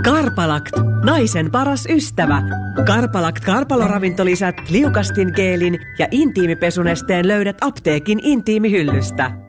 Karpalakt, naisen paras ystävä. Karpalakt karpaloravintolisät, liukastingeelin ja intiimipesunesteen löydät apteekin intiimihyllystä.